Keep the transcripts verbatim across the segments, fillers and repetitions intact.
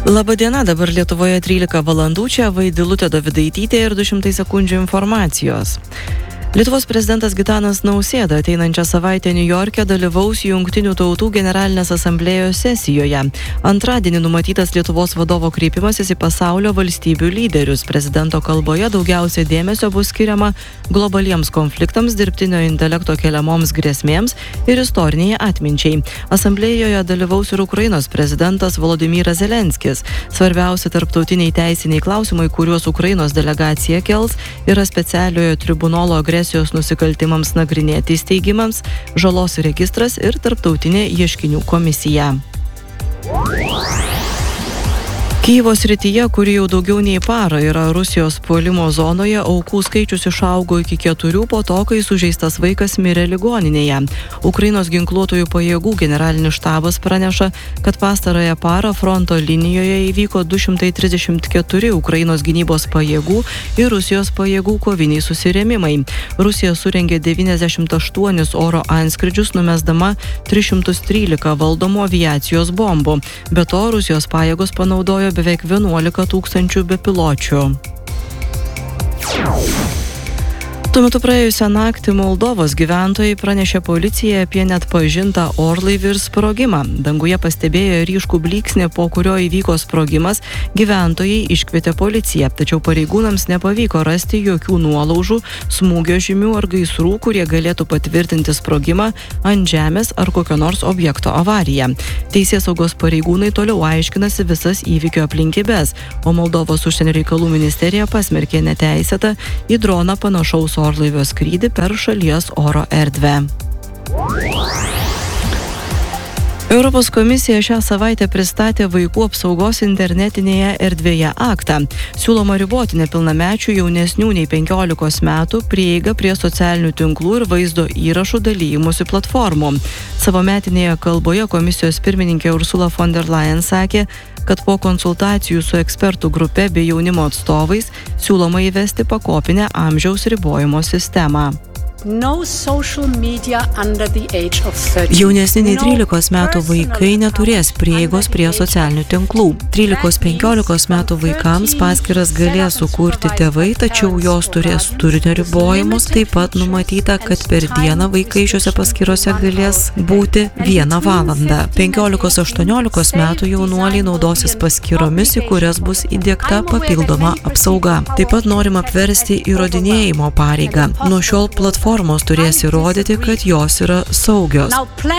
Labadiena, dabar Lietuvoje trylika valandų, čia Vaidilutė Dovidaitytė ir du šimtai sekundžių informacijos. Lietuvos prezidentas Gitanas Nausėda ateinančią savaitę Niujorke dalyvaus Jungtinių tautų generalinės asamblėjos sesijoje. Antradienį numatytas Lietuvos vadovo kreipimasis į pasaulio valstybių lyderius. Prezidento kalboje daugiausia dėmesio bus skiriama globaliems konfliktams, dirbtinio intelekto keliamoms grėsmėms ir istoriniai atminčiai. Asamblėjoje dalyvaus ir Ukrainos prezidentas Volodymyras Zelenskis. Svarbiausi tarptautiniai teisiniai klausimai, kuriuos Ukrainos delegacija kels, yra specialiojo tribunolo agresijos nusikaltimams nagrinėti įsteigimams, žalos registras ir tarptautinė ieškinių komisija. Kyjivo srityje, kuri jau daugiau nei parą yra Rusijos puolimo zonoje, aukų skaičius išaugo iki keturių po to, kai sužeistas vaikas mirė ligoninėje. Ukrainos ginkluotojų pajėgų generalinis štabas praneša, kad pastarąją parą fronto linijoje įvyko du šimtai trisdešimt keturi Ukrainos gynybos pajėgų ir Rusijos pajėgų koviniai susirėmimai. Rusija surengė devyniasdešimt aštuonis oro antskrydžius, numesdama tris šimtus trylika valdomų aviacijos bombų. Be to, Rusijos pajėgos panaudojo beveik vienuolika tūkstančių bepiločių. Tuo metu praėjusią naktį Moldovos gyventojai pranešė policijai apie neatpažintą orlaivį ir sprogimą. Danguje pastebėjo ryškų blyksnį, po kurio įvyko sprogimas, gyventojai iškvietė policiją, tačiau pareigūnams nepavyko rasti jokių nuolaužų, smūgio žymių ar gaisrų, kurie galėtų patvirtinti sprogimą ant žemės ar kokio nors objekto avariją. Teisėsaugos pareigūnai toliau aiškinasi visas įvykio aplinkybes, o Moldovos užsienio reikalų ministerija pasmerkė neteisėtą į droną panašaus orlaivio skrydį per šalies oro erdvę. Europos komisija šią savaitę pristatė vaikų apsaugos internetinėje erdvėje aktą. Siūloma riboti nepilnamečių jaunesnių nei penkiolikos metų prieigą prie socialinių tinklų ir vaizdo įrašų dalijimosi platformų. Savo metinėje kalboje komisijos pirmininkė Ursula von der Leyen sakė, kad po konsultacijų su ekspertų grupe bei jaunimo atstovais siūloma įvesti pakopinę amžiaus ribojimo sistemą. No social media under the age of thirteen. Jaunesni nei trylikos metų vaikai neturės prieigos prie socialinių tinklų. trylikos penkiolikos metų vaikams paskyras galės sukurti tėvai, tačiau jos turės turinio ribojimus. Taip pat numatyta, kad per dieną vaikai šiuose paskyrose galės būti vieną valandą. penkiolikos aštuoniolikos metų jaunuoliai naudosis paskyromis, į kurias bus įdiegta papildoma apsauga. Taip pat norim apversti įrodinėjimo pareigą. Nuo šiol platformos Platformos turės įrodyti, kad jos yra saugios.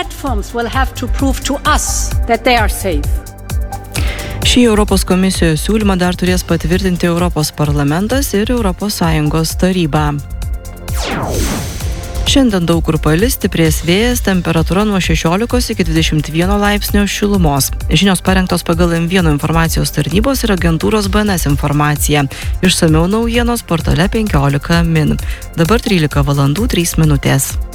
Šį Europos komisijos siūlymą dar turės patvirtinti Europos parlamentas ir Europos Sąjungos taryba. Šiandien daug kur palis, stiprės vėjas, temperatūra nuo šešiolikos iki dvidešimt vieno laipsnio šilumos. Žinios parengtos pagal M vienas informacijos tarnybos ir agentūros B N S informacija. Išsamiau naujienos portale penkiolika min. Dabar trylika valandų trys minutės.